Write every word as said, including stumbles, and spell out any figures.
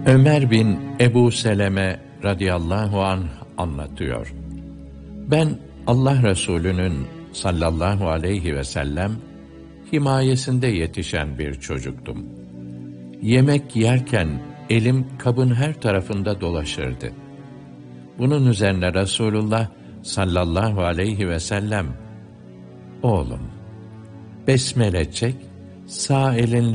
Ömer bin Ebu Seleme radıyallahu anh anlatıyor. Ben Allah Resulü'nün sallallahu aleyhi ve sellem himayesinde yetişen bir çocuktum. Yemek yerken elim kabın her tarafında dolaşırdı. Bunun üzerine Resulullah sallallahu aleyhi ve sellem, "Oğlum, besmele çek, sağ elinle